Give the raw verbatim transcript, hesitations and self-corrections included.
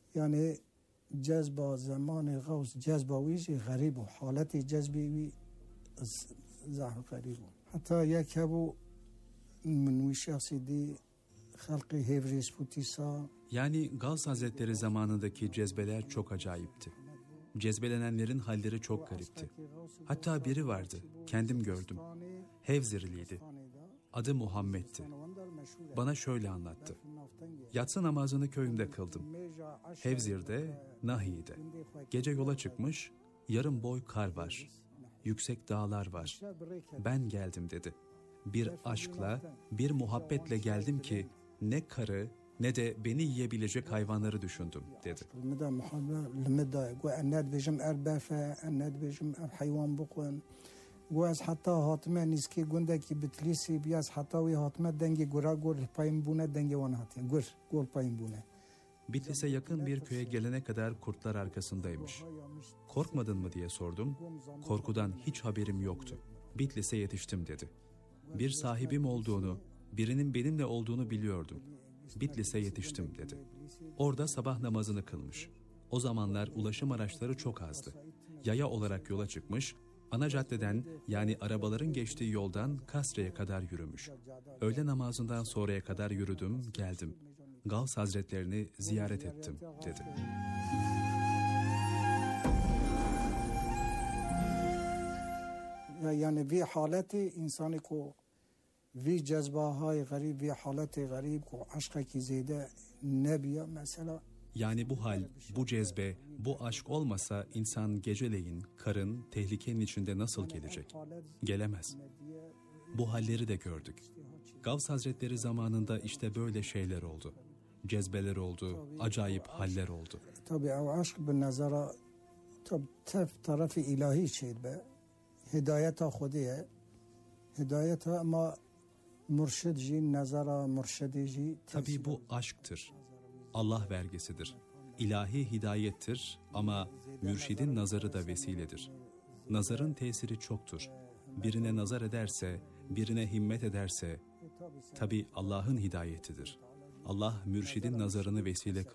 Yani cezba zamanı gavs cezba vici garib, haleti cezbi vi zahir garib. Hatta yekabu min şahsi di halkı hevris putisa. Yani Gavs Hazretleri zamanındaki cezbeler çok acayipti. Cezbelenenlerin halleri çok garipti. Hatta biri vardı, kendim gördüm. Hevzirliydi. Adı Muhammed'ti. Bana şöyle anlattı. Yatsı namazını köyümde kıldım. Hevzir'de, Nahi'de. Gece yola çıkmış, yarım boy kar var. Yüksek dağlar var. Ben geldim dedi. Bir aşkla, bir muhabbetle geldim ki ne karı ne de beni yiyebilecek hayvanları düşündüm dedi. Goaz hatta hatme niski gundaki bitlisi biyaz hatta ve hatme dengi gura gol payım buna dengi wan hatin gur gol payım buna. Bitlis'e yakın bir köye gelene kadar kurtlar arkasındaymış. Korkmadın mı diye sordum. Korkudan hiç haberim yoktu. Bitlis'e yetiştim dedi. Bir sahibim olduğunu, birinin benimle olduğunu biliyordum. Bitlis'e yetiştim dedi. Orada sabah namazını kılmış. O zamanlar ulaşım araçları çok azdı. Yaya olarak yola çıkmış, ana caddeden yani arabaların geçtiği yoldan Kasre'ye kadar yürümüş. Öğle namazından sonraya kadar yürüdüm, geldim. Gavs Hazretlerini ziyaret ettim dedi. Yani bir haleti insanı ko bir cezbahay garip bir haleti garip ko aşka ki zede nebiye mesela. Yani bu hal, bu cezbe, bu aşk olmasa insan geceleyin, karın, tehlikenin içinde nasıl gelecek? Gelemez. Bu halleri de gördük. Gavs Hazretleri zamanında işte böyle şeyler oldu. Cezbeler oldu, acayip haller oldu. Tabii o aşk bir nazara tabii tarafı ilahi şeydir be. Hidayeta Xudiye. Hidayeta ama mürşidci nazara mürşidici. Tabii bu aşktır. Allah vergisidir. İlahi hidayettir ama mürşidin nazarı da vesiledir. Nazarın tesiri çoktur. Birine nazar ederse, birine himmet ederse, tabii Allah'ın hidayetidir. Allah mürşidin nazarını vesile kılır.